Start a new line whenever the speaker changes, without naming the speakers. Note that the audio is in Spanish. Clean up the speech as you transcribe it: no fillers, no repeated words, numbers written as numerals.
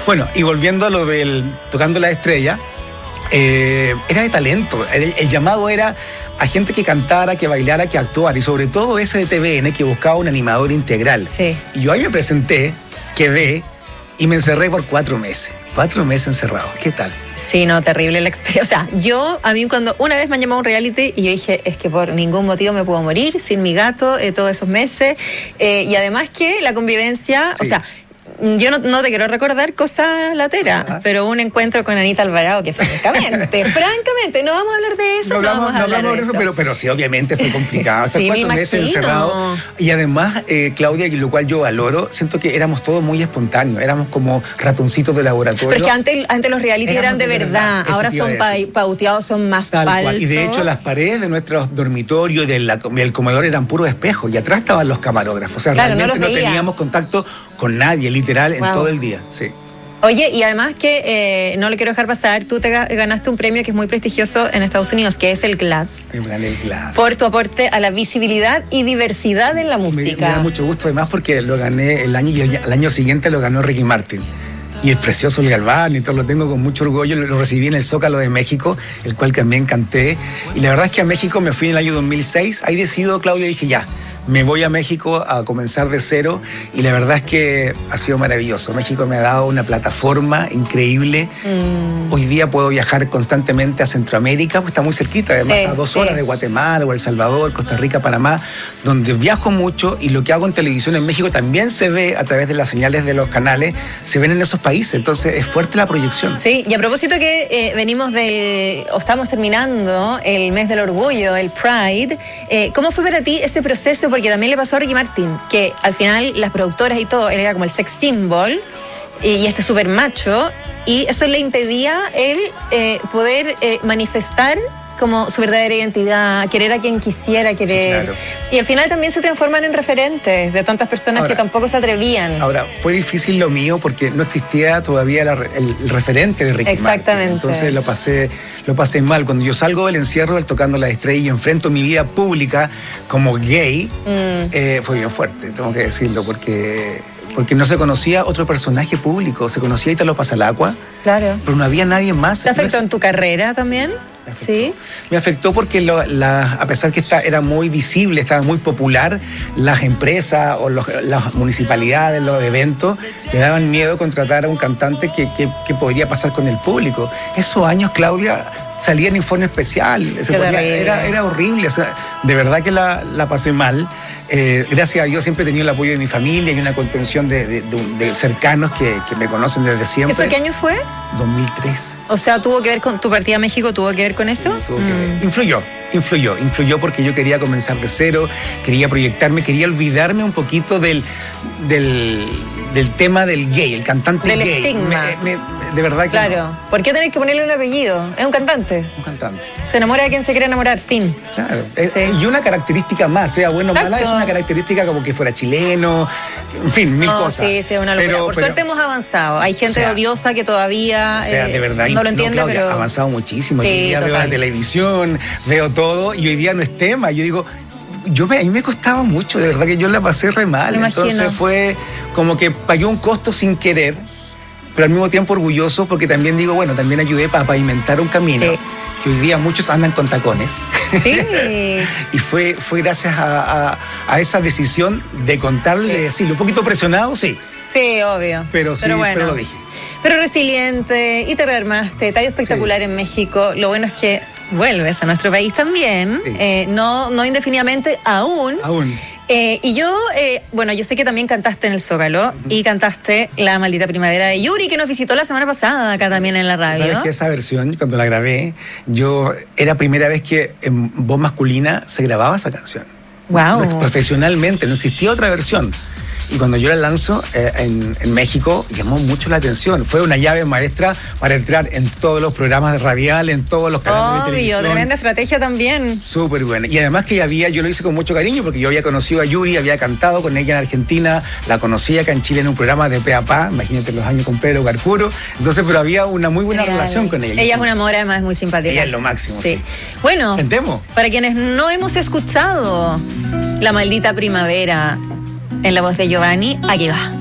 Bueno, y volviendo a lo del Tocando la Estrella, era de talento. El llamado era a gente que cantara, que bailara, que actuara, y sobre todo ese de TVN que buscaba un animador integral.
Sí.
Y yo ahí me presenté, quedé y me encerré por 4 meses. 4 meses encerrado. ¿Qué tal?
Sí, no, terrible la experiencia. O sea, a mí cuando una vez me han llamado a un reality y yo dije, es que por ningún motivo me puedo morir sin mi gato todos esos meses. Y además que la convivencia,
Sí.
o sea, yo no te quiero recordar cosas lateras, pero un encuentro con Anita Alvarado que francamente, no vamos a hablar de eso, no vamos a hablar de eso.
Pero sí, obviamente fue complicado. Estar
Sí,
4
me
meses
imagino.
encerrados. Y además, Claudia, y lo cual yo valoro, siento que éramos todos muy espontáneos. Éramos como ratoncitos de laboratorio.
Pero es que antes los reality eran de verdad.
Eso
Ahora
te iba
son
a decir.
pauteados, son más
Tal
falsos.
cual. Y de hecho las paredes de nuestros dormitorios y del comedor eran puros espejos y atrás estaban los camarógrafos. O sea,
Claro,
realmente
no
no
los veías.
teníamos contacto con nadie, literal, en
Wow.
todo el día. Sí.
Oye, y además que no le quiero dejar pasar, tú te ganaste un premio que es muy prestigioso en Estados Unidos, que es el GLAAD,
Me gané el claro.
por tu aporte a la visibilidad y diversidad en la
Me
música.
da mucho gusto además porque lo gané el año y el año siguiente lo ganó Ricky Martin. Y el precioso El Galván y todo, lo tengo con mucho orgullo, lo recibí en el Zócalo de México, el cual también canté. Y la verdad es que a México me fui en el año 2006, ahí decido, Claudia, dije ya, me voy a México a comenzar de cero y la verdad es que ha sido maravilloso. México me ha dado una plataforma increíble. Hoy día puedo viajar constantemente a Centroamérica, pues está muy cerquita, además a 2 horas de Guatemala o El Salvador, Costa Rica, Panamá, donde viajo mucho y lo que hago en televisión en México también se ve a través de las señales de los canales, se ven en esos países, entonces es fuerte la proyección.
Sí, y a propósito que estamos terminando el mes del orgullo, el Pride, ¿cómo fue para ti este proceso? Porque también le pasó a Ricky Martin, que al final las productoras y todo, él era como el sex symbol y este súper macho, y eso le impedía él poder manifestar como su verdadera identidad, querer a quien quisiera querer.
Sí, claro.
Y al final también se transforman en referentes de tantas personas que tampoco se atrevían.
Ahora, fue difícil lo mío porque no existía todavía el referente de Ricky
Exactamente.
Martin. Entonces lo pasé mal. Cuando yo salgo del encierro del Tocando la Estrella y enfrento mi vida pública como gay, fue bien fuerte, tengo que decirlo, porque no se conocía otro personaje público. Se conocía Italo Pasalacqua,
Claro.
pero no había nadie más.
¿Te afectó en tu carrera también? Sí.
Me afectó porque a pesar que era muy visible, estaba muy popular, las empresas o las municipalidades, los eventos, le daban miedo contratar a un cantante que podría pasar con el público. Esos años, Claudia, salía en Informe Especial. Era horrible. O sea, de verdad que la pasé mal. Gracias a Dios siempre he tenido el apoyo de mi familia y una contención de cercanos que me conocen desde siempre.
¿Eso qué año fue?
2003.
O sea, ¿tuvo que ver con tu partida a México? ¿Tuvo que ver con eso?
Tuvo que ver. Influyó porque yo quería comenzar de cero, quería proyectarme, quería olvidarme un poquito del tema del gay, el cantante
del
gay.
estigma.
De verdad que
Claro.
no.
¿Por qué tenés que ponerle un apellido? Es un cantante.
Un cantante.
Se enamora de quien se quiere enamorar, fin.
Claro.
Sí.
Y una característica más, sea bueno o mala, es una característica como que fuera chileno, en fin, mil cosas.
Sí, es una locura. Por suerte hemos avanzado. Hay gente odiosa que todavía
de verdad,
no lo entiende,
Claudia,
pero
ha avanzado muchísimo.
Sí,
Hoy día veo la televisión, veo todo y hoy día no es tema. Yo digo, a mí me costaba mucho, de verdad que yo la pasé re mal.
Me imagino.
Entonces fue como que pagué un costo sin querer, pero al mismo tiempo orgulloso porque también digo, bueno, también ayudé para pavimentar un camino.
Sí.
Que hoy día muchos andan con tacones.
Sí.
Y fue gracias a esa decisión de contarle y de decirlo. Un poquito presionado, sí.
Sí, obvio.
Pero
bueno.
pero lo dije.
Pero resiliente, y te rearmaste, te ha ido espectacular en México. Lo bueno es que vuelves a nuestro país también, no indefinidamente, aún. Y yo, yo sé que también cantaste en el Zócalo y cantaste La Maldita Primavera de Yuri, que nos visitó la semana pasada acá también en la radio.
¿Sabes que esa versión, cuando la grabé, era primera vez que en voz masculina se grababa esa canción?
Wow.
Profesionalmente, no existía otra versión. Y cuando yo la lanzo en México, llamó mucho la atención. Fue una llave maestra para entrar en todos los programas de radial, en todos los canales de televisión.
Tremenda estrategia también.
Súper buena. Y además que yo lo hice con mucho cariño, porque yo había conocido a Yuri, había cantado con ella en Argentina, la conocí acá en Chile en un programa de pe a pa, imagínate los años con Pedro Carcuro. Entonces, pero había una muy buena relación con ella.
Ella es un amor, además es muy simpática.
Ella es lo máximo, sí.
Bueno,
¿Entendemos?
Para quienes no hemos escuchado La Maldita Primavera en la voz de Giovanni, aquí va.